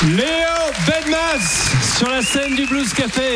Léo Bedmas sur la scène du Blues Café.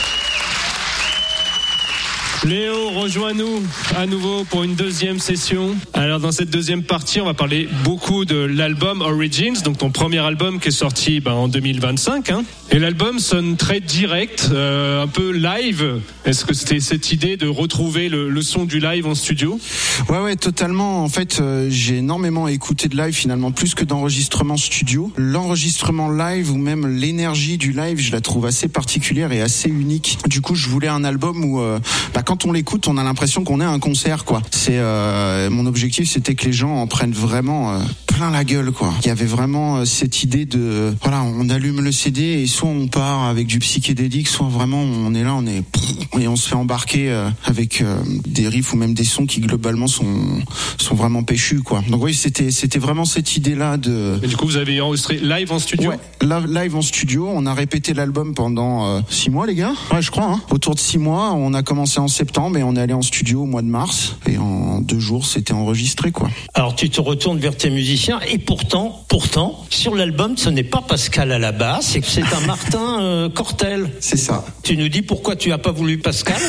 Léo, rejoins-nous à nouveau pour une deuxième session. Alors dans cette deuxième partie, on va parler beaucoup de l'album Origins, donc ton premier album qui est sorti en 2025. Et l'album sonne très direct, un peu live. Est-ce que c'était cette idée de retrouver le son du live en studio ? Ouais, totalement. En fait, j'ai énormément écouté de live finalement, plus que d'enregistrement studio. L'enregistrement live ou même l'énergie du live, je la trouve assez particulière et assez unique. Du coup, je voulais un album où quand on l'écoute, on a l'impression qu'on est à un concert, quoi. C'est mon objectif, c'était que les gens en prennent vraiment plein la gueule, quoi. Il y avait vraiment cette idée de on allume le CD et soit on part avec du psychédélique, soit vraiment on est là, et on se fait embarquer avec des riffs ou même des sons qui globalement sont vraiment péchus, quoi. Donc oui, c'était vraiment cette idée-là de. Et du coup, vous avez enregistré live en studio ? Ouais, live en studio. On a répété l'album pendant 6 mois, les gars. Ouais, je crois. Autour de 6 mois, on a commencé en septembre et on est allé en studio au mois de mars. Et en 2 jours, c'était enregistré, quoi. Alors, tu te retournes vers tes musiciens et pourtant, sur l'album, ce n'est pas Pascal à la basse, c'est un Martin Cortel. C'est ça. Tu nous dis pourquoi tu n'as pas voulu Pascal.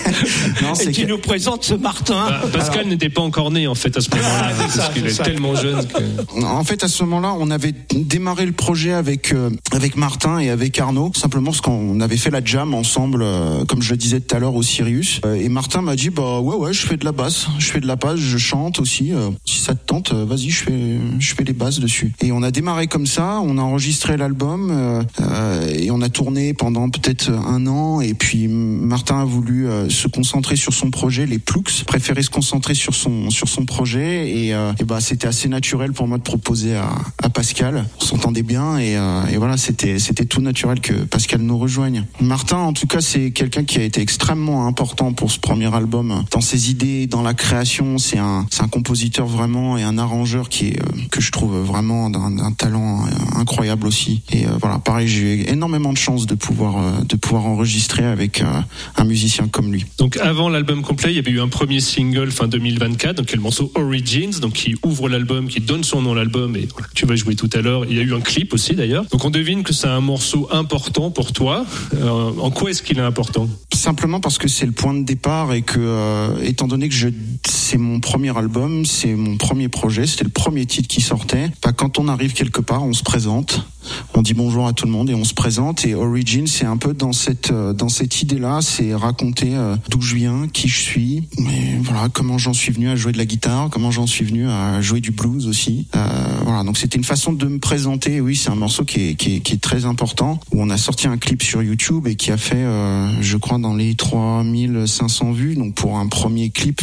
Non, et tu nous présentes ce Martin. Pascal n'était pas encore né, en fait, à ce moment-là, parce qu'il est tellement jeune que... En fait, à ce moment-là, on avait démarré le projet avec Martin et avec Arnaud, simplement parce qu'on avait fait la jam ensemble, comme je le disais tout à l'heure, au Sirius. Et Martin m'a dit, ouais, je fais de la basse, je chante aussi. Si ça te tente, vas-y, je fais les basses dessus. Et on a démarré comme ça, on a enregistré l'album et on a tourné pendant peut-être 1 an. Et puis Martin a voulu se concentrer sur son projet, les Ploucs, préférait se concentrer sur son projet. Et c'était assez naturel pour moi de proposer à Pascal. On s'entendait bien et voilà, c'était tout naturel que Pascal nous rejoigne. Martin, en tout cas, c'est quelqu'un qui a été extrêmement important pour ce premier album. Dans ses idées, dans la création, c'est un compositeur vraiment et un arrangeur que je trouve vraiment d'un talent incroyable aussi. Et pareil, j'ai eu énormément de chance de pouvoir enregistrer avec un musicien comme lui. Donc avant l'album complet, il y avait eu un premier single fin 2024, donc le morceau Origins, donc qui ouvre l'album, qui donne son nom à l'album et tu vas jouer tout à l'heure. Il y a eu un clip aussi d'ailleurs. Donc on devine que c'est un morceau important pour toi. En quoi est-ce qu'il est important ? Simplement parce que c'est le point de départ et que étant donné que c'est mon premier album, c'est mon premier projet, c'était le premier titre qui sortait. Quand on arrive quelque part, on se présente, on dit bonjour à tout le monde et on se présente. Et Origin, c'est un peu dans cette idée-là, c'est raconter d'où je viens, qui je suis, mais comment j'en suis venu à jouer de la guitare, comment j'en suis venu à jouer du blues aussi. Donc c'était une façon de me présenter. Oui, c'est un morceau qui est très important, où on a sorti un clip sur YouTube et qui a fait, je crois, dans les 3500 vues. Donc pour un premier clip,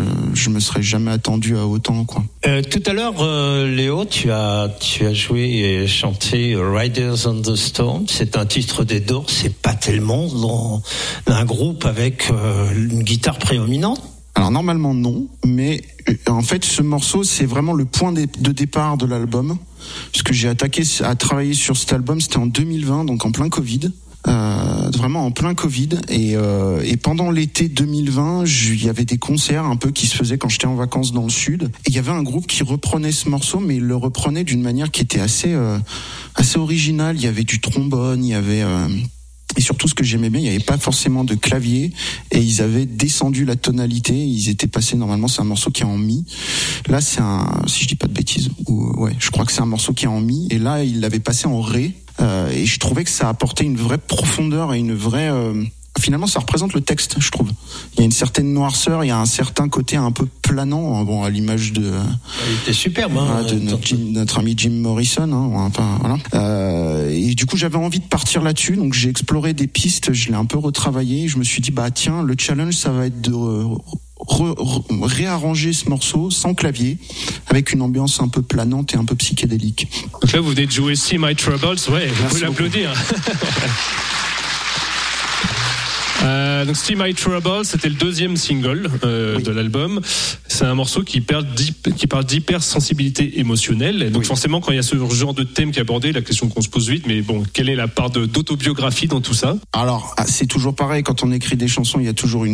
je me serais jamais attendu à autant, quoi. Tout à l'heure, Léo, tu as joué et chanté Riders on the Storm. C'est un titre des Doors. C'est pas tellement dans un groupe avec une guitare prédominante. Alors normalement non, mais en fait ce morceau c'est vraiment le point de départ de l'album, puisque j'ai attaqué à travailler sur cet album, c'était en 2020, donc en plein Covid. Vraiment en plein Covid et pendant l'été 2020 il y avait des concerts un peu qui se faisaient quand j'étais en vacances dans le sud et il y avait un groupe qui reprenait ce morceau, mais il le reprenait d'une manière qui était assez originale. Il y avait du trombone, il y avait et surtout, ce que j'aimais bien, il n'y avait pas forcément de clavier et ils avaient descendu la tonalité. Ils étaient passés, normalement, c'est un morceau qui est en mi. Là, si je dis pas de bêtises, je crois que c'est un morceau qui est en mi. Et là, ils l'avaient passé en ré. Et je trouvais que ça apportait une vraie profondeur et une vraie... Finalement, ça représente le texte, je trouve. Il y a une certaine noirceur, il y a un certain côté un peu planant, à l'image de... Il était superbe, de notre ami Jim Morrison, et du coup, j'avais envie de partir là-dessus, donc j'ai exploré des pistes, je l'ai un peu retravaillé, je me suis dit, tiens, le challenge, ça va être de réarranger ce morceau sans clavier, avec une ambiance un peu planante et un peu psychédélique. Donc là, vous venez de jouer See My Troubles, vous pouvez l'applaudir. Donc See My Trouble, c'était le deuxième single de l'album. C'est un morceau qui parle d'hypersensibilité émotionnelle. Et donc forcément, quand il y a ce genre de thème qui est abordé, la question qu'on se pose vite, mais quelle est la part d'autobiographie dans tout ça ? Alors, c'est toujours pareil, quand on écrit des chansons, il y a toujours une